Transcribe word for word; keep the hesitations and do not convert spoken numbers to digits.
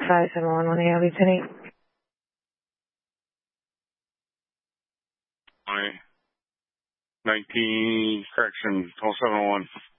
five seven one one, A L B Penny. nineteen, correction, twelve seven one.